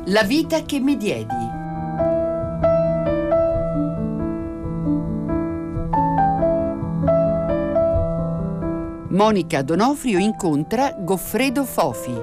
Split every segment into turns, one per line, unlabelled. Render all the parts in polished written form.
La vita che mi diedi. Monica Donofrio incontra Goffredo Fofi.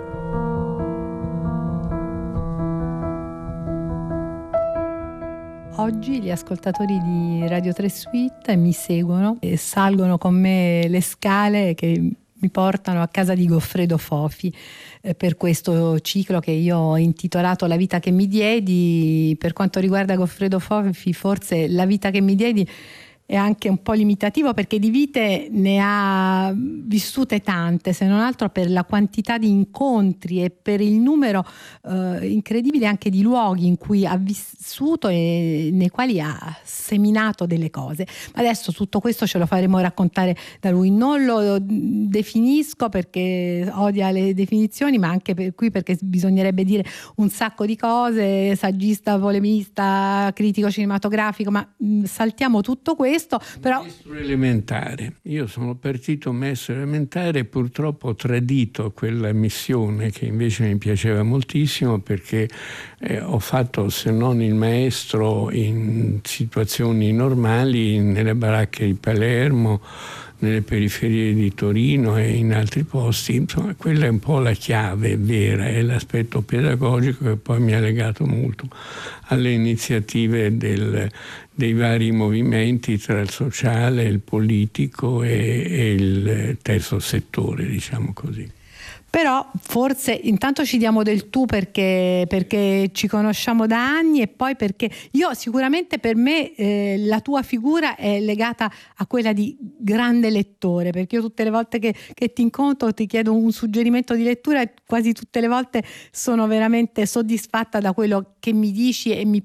Oggi gli ascoltatori di Radio 3 Suite mi seguono e salgono con me le scale che mi portano a casa di Goffredo Fofi per questo ciclo che io ho intitolato La vita che mi diedi. Per quanto riguarda Goffredo Fofi, forse La vita che mi diedi è anche un po' limitativo, perché di vite ne ha vissute tante, se non altro per la quantità di incontri e per il numero incredibile anche di luoghi in cui ha vissuto e nei quali ha seminato delle cose. Ma adesso tutto questo ce lo faremo raccontare da lui. Non lo definisco perché odia le definizioni, ma anche perché bisognerebbe dire un sacco di cose: saggista, polemista, critico cinematografico, ma saltiamo tutto questo. Però
maestro elementare. Io sono partito maestro elementare e purtroppo ho tradito quella missione che invece mi piaceva moltissimo, perché ho fatto, se non il maestro, in situazioni normali, nelle baracche di Palermo, nelle periferie di Torino e in altri posti. Insomma, quella è un po' la chiave vera, è l'aspetto pedagogico che poi mi ha legato molto alle iniziative dei vari movimenti tra il sociale, il politico e il terzo settore, diciamo così.
Però forse intanto ci diamo del tu perché ci conosciamo da anni, e poi perché io sicuramente, per me la tua figura è legata a quella di grande lettore, perché io tutte le volte che ti incontro ti chiedo un suggerimento di lettura e quasi tutte le volte sono veramente soddisfatta da quello che mi dici e mi